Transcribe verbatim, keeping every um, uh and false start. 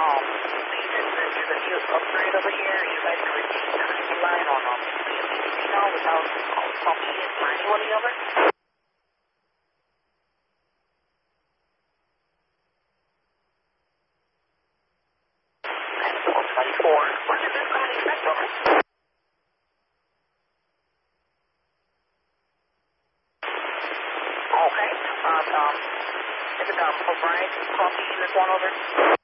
um, maintenance and there's a new upgrade over here. You guys can repeat the tiny line on um, now without um, pumping it manually over. four twenty-four. When did this guy expect over? Okay. Uh, um, is it um, O'Brien copying this one over?